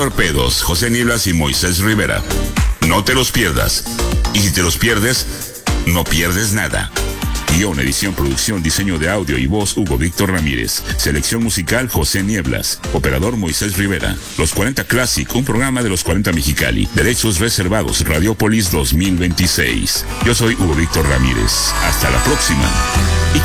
Torpedos, José Nieblas y Moisés Rivera. No te los pierdas. Y si te los pierdes, no pierdes nada. Guión, edición, producción, diseño de audio y voz, Hugo Víctor Ramírez. Selección musical, José Nieblas. Operador, Moisés Rivera. Los 40 Classic, un programa de los 40 Mexicali. Derechos reservados, Radiopolis 2026. Yo soy Hugo Víctor Ramírez. Hasta la próxima. Y